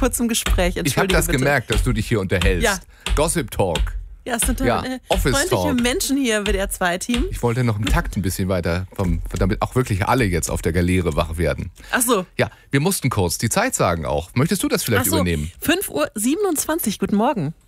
kurzem Gespräch. Ich habe das bitte. gemerkt, dass du dich hier unterhältst. Ja. Gossip Talk. Ja, es sind Office freundliche Talk. Menschen hier im WDR2-Team. Ich wollte noch im Takt ein bisschen weiter, damit auch wirklich alle jetzt auf der Galeere wach werden. Ach so. Ja, wir mussten kurz die Zeit sagen auch. Möchtest du das vielleicht übernehmen? 5:27 Uhr. Guten Morgen.